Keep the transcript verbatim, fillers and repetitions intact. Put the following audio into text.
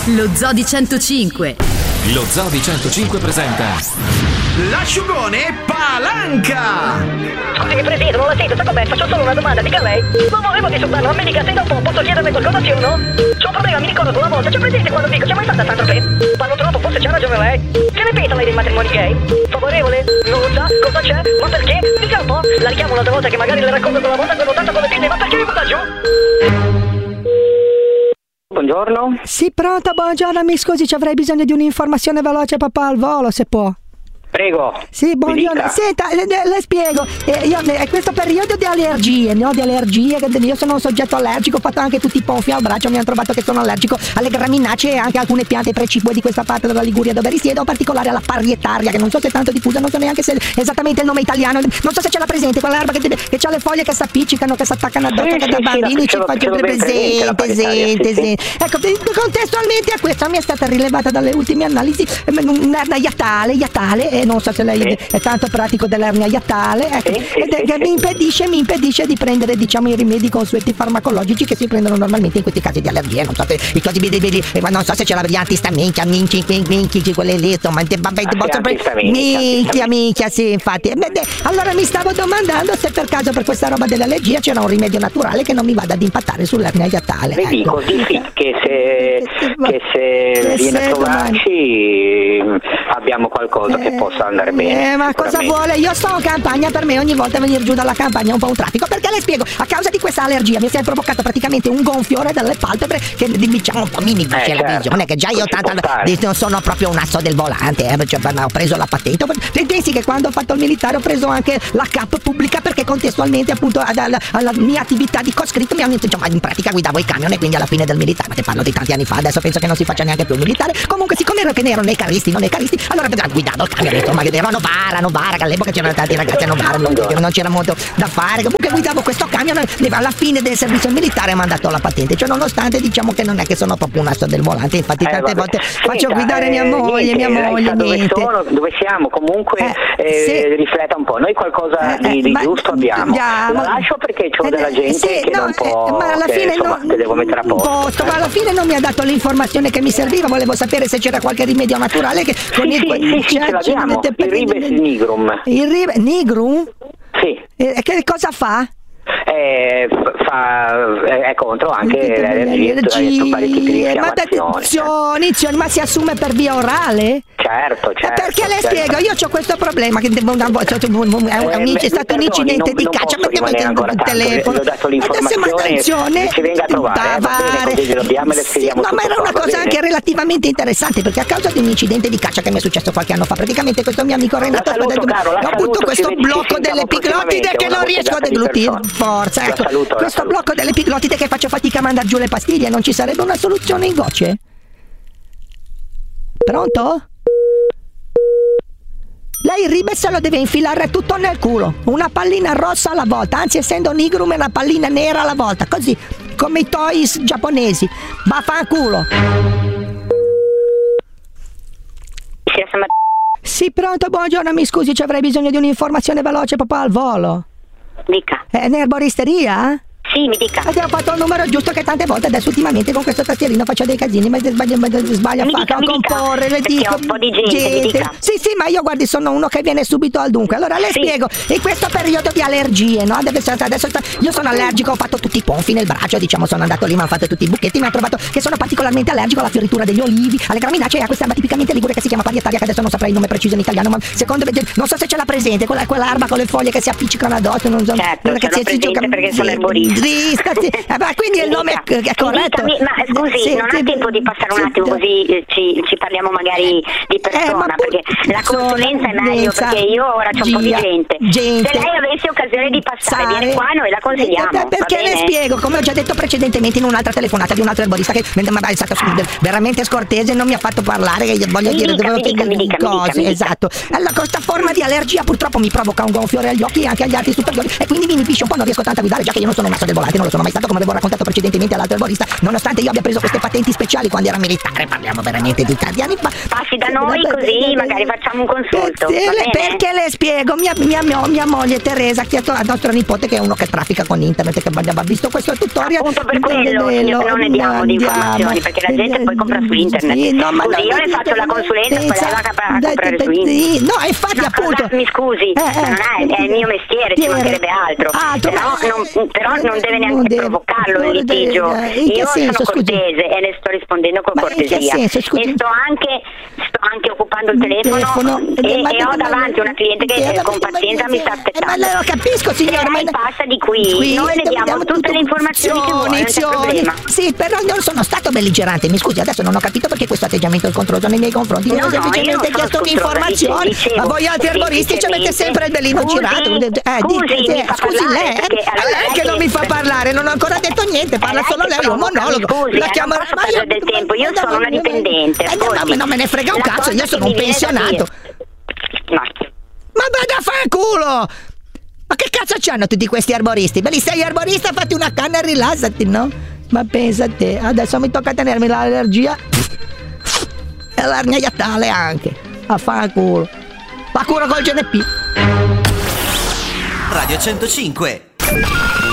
Lo Zoo di centocinque. Lo Zoo di centocinque presenta l'asciugone Palanca. Scusi, mi presiedo, non la sento, sa com'è? Faccio solo una domanda, dica lei. Non volevo disturbarlo, ma mi dica se da un po' posso chiederle qualcosa, sì o no? C'ho un problema, mi ricordo una volta, c'è presente quando dico, c'è mai stata Sandra Pe? Parlo troppo, forse c'ha ragione lei. Che ne pensa lei dei matrimoni gay? Favorevole? Non lo sa? Cosa c'è? Ma perché? Dica un po'. La richiamo un'altra volta che magari le racconto quella volta che ho votato con le pinne, ma perché mi butta giù? Buongiorno. Sì, pronto, buongiorno, mi scusi, ci avrei bisogno di un'informazione veloce papà al volo, se può. Prego. Sì, buongiorno. Senta, le, le spiego. Eh, io, è questo periodo di allergie, ne ho di allergie. Io sono un soggetto allergico, ho fatto anche tutti i ponfi al braccio. Mi hanno trovato che sono allergico alle graminacee e anche alcune piante precipue di questa parte della Liguria dove risiedo, in particolare alla parrietaria, che non so se è tanto diffusa, non so neanche se è esattamente il nome italiano. Non so se ce l'ha presente, quell'erba che, deve, che ha le foglie che si appiccicano, che si attaccano addosso, sì, che sì, da sì, bambini ci lo, faccio presente, presente, presente. Ecco, contestualmente a questa mi è stata rilevata dalle ultime analisi un'ernia iatale, iatale, e non so se lei sì. è tanto pratico dell'ernia iatale, ecco, sì, sì, ed è, sì, che sì. mi impedisce, mi impedisce di prendere, diciamo, i rimedi consueti farmacologici che si prendono normalmente in questi casi di allergie. Non so se i cosi vedi, non so se ce l'ha gli antistaminici, minci, minci, quelle lì, insomma, minchia, minchia, sì, infatti. Allora mi stavo domandando se per caso per questa roba dell'allergia c'era un rimedio naturale che non mi vada ad impattare sull'ernia iatale. Vedi, ecco. Così sì, che se, che se che viene se a trovarci domani abbiamo qualcosa che possa andare bene. Eh, ma cosa vuole? Io sto in campagna, per me ogni volta venire giù dalla campagna è un po' un traffico, perché le spiego, a causa di questa allergia mi si è provocato praticamente un gonfiore delle palpebre che diciamo un po' mi dice eh, la certo. visione, che già io tanta non sono proprio un asso del volante, eh, cioè, ho preso la patente. Pensi che quando ho fatto il militare ho preso anche la C A P pubblica, perché contestualmente appunto alla, alla mia attività di coscritto mi hanno insomma, in pratica guidavo i camion, e quindi alla fine del militare, ma te parlo di tanti anni fa, adesso penso che non si faccia neanche più il militare. Comunque siccome ero che ne erano nei carristi, non nei caristi, allora guidavo il camion, insomma, che erano Novara, Novara, che all'epoca c'erano tanti ragazzi a Novara, non, non c'era molto da fare. Comunque guidavo questo camion, alla fine del servizio militare mi hanno dato la patente, cioè nonostante diciamo che non è che sono proprio un asso del volante, infatti tante eh, volte Senta, faccio guidare eh, mia moglie, niente, mia moglie, dove niente. Sono, dove siamo, comunque eh, eh, sì. rifletta un po', noi qualcosa eh, di, di ma, giusto abbiamo. Yeah, la ma, lascio perché c'ho eh, della gente sì, che no, non può, eh, ma alla che, fine insomma, no, che devo mettere a posto. posto, eh. ma alla fine non mi ha dato l'informazione che mi serviva, volevo sapere se c'era qualche rimedio naturale che Sì, con sì, il sì, sì, ce l'abbiamo, il Ribes nigrum. Il Ribes nigrum? Sì. E che cosa fa? Eh, fa, è contro anche le allergie su vari tipi di infiammazione. Ma, ma si assume per via orale? Certo, certo. Perché le certo. spiego, io ho questo problema che devo una volta è, un, è, un, è stato un incidente non, di non caccia, ma devo mettere il telefono. Le ho dato l'informazione, ci venga a trovare, eh, va bene, così dobbiamo e le spieghiamo sì, no, ma era una cosa anche relativamente interessante, perché a causa di un incidente di caccia che mi è successo qualche anno fa, praticamente questo mio amico Renato ha avuto questo blocco delle epiglottide che non riesco a deglutire. Forza, ecco. Saluto, questo blocco delle epiglottide che faccio fatica a mandare giù le pastiglie, non ci sarebbe una soluzione in gocce? Pronto? Lei il Ribes se lo deve infilare tutto nel culo, una pallina rossa alla volta, anzi essendo nigrum è una pallina nera alla volta, così come i toys giapponesi. Vaffanculo. Sì, pronto, buongiorno, mi scusi, ci avrei bisogno di un'informazione veloce papà al volo. Dica. È un'erboristeria? Sì, mi dica. Abbiamo fatto il numero giusto, che tante volte adesso ultimamente con questo tastierino faccio dei casini, ma sbaglio, sbaglio a fare, a comporre, le dico. Un po' di gente, gente. Mi dica. Sì, sì, ma io guardi sono uno che viene subito al dunque. Allora le sì. spiego, in questo periodo di allergie, no? Deve essere, adesso io sono allergico, ho fatto tutti i ponfi nel braccio, diciamo, sono andato lì, mi hanno fatto tutti i buchetti, mi hanno trovato che sono particolarmente allergico alla fioritura degli olivi, alle graminacee e a questa tipicamente ligure che si chiama parietaria, che adesso non saprei il nome preciso in italiano, ma secondo me non so se ce l'ha presente, quella, quell'arba con le foglie che si appiccicano addosso, non so. Certo, ce l'ho presente gioca, perché sono erborista. Eh, ma quindi il nome è, è corretto. Mi, ma scusi, sì, non sì, ha tempo di passare un sì, attimo così eh, ci, ci parliamo magari di persona, eh, perché la consulenza è meglio, perché io ora c'ho un po' di gente. gente. Se lei avesse occasione di passare, Sare. viene qua, noi la consigliamo. Eh, perché le spiego, come ho già detto precedentemente in un'altra telefonata di un altro erborista che è stato veramente scortese, non mi ha fatto parlare, che voglio mi dire, dica, dovevo mi dica, mi dica, cose, mi dica, mi esatto. Allora, questa forma di allergia purtroppo mi provoca un gonfiore agli occhi e anche agli arti superiori, e quindi mi inibisce un po', non riesco tanto a guidare, già che io non sono un asso del del volante non lo sono mai stato, come avevo raccontato precedentemente all'altro arborista, nonostante io abbia preso queste patenti speciali quando era militare, parliamo veramente di tanti anni fa. Passi da noi così magari facciamo un consulto. Perché, perché le spiego, mia, mia, mia, mia moglie Teresa ha chiesto a nostro nipote, che è uno che traffica con internet, che abbiamo visto questo tutorial. Appunto per quello, signor, non ne diamo di informazioni, perché la gente poi compra su internet. Sì, no, ma così io le faccio la consulenza e poi lei va a comprare su internet. No, infatti no, appunto. Cosa, mi scusi, eh, eh, non è, è il mio mestiere, ci mancherebbe altro. altro però, non, però non deve neanche deve, provocarlo il litigio. Io senso, sono cortese scusi? E le sto rispondendo con ma cortesia. Senso, e sto anche, sto anche occupando il telefono, telefono e, ma, e ho davanti una cliente che eh, con pazienza mi sta aspettando. Ma lo capisco, signora. Ma lei passa di qui, qui noi le diamo tutte le informazioni che vuole, non c'è problema. Sì, però non sono stato belligerante, mi scusi, adesso non ho capito perché questo atteggiamento scontroso nei miei confronti. Io ho semplicemente chiesto un'informazione, ma voi altri arboristi ci avete sempre il bellino girato. Eh, scusi, eh, scusi lei, lei che non mi fa parlare, non ho ancora detto niente, parla solo lei, un monologo. Scusi, la chiamo, non posso perdere del tempo, io sono una dipendente. Non me ne frega un cazzo, io sono un pensionato. Ma vada a fare culo! Ma che cazzo c'hanno tutti questi arboristi? Belli, sei arborista, fatti una canna e rilassati, no? Ma pensa a te, adesso mi tocca tenermi l'allergia e l'arnia iatale anche. A fare culo. La curo col G N P. Radio centocinque.